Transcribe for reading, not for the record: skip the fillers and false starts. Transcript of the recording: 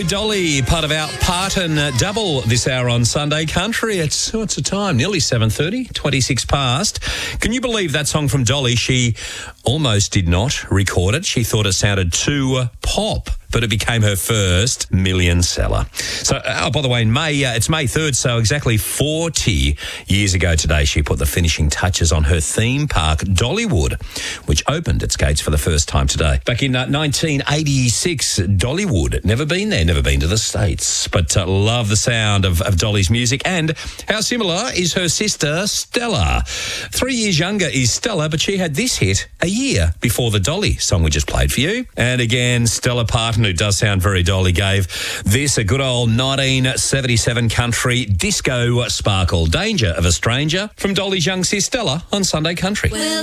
Dolly, part of our Parton double this hour on Sunday Country. It's a time? Nearly 7:30, 26 past. Can you believe that song from Dolly? She almost did not record it. She thought it sounded too pop, but it became her first million seller. So, by the way, in May, it's May 3rd, so exactly 40 years ago today, she put the finishing touches on her theme park, Dollywood, which opened its gates for the first time today. Back in 1986, Dollywood, never been there, never been to the States, but love the sound of Dolly's music. And how similar is her sister, Stella? 3 years younger is Stella, but she had this hit a year before the Dolly song we just played for you. And again, Stella Parton, who does sound very Dolly, gave this a good old 1977 country disco sparkle. Danger of a Stranger from Dolly's young sis Stella on Sunday Country.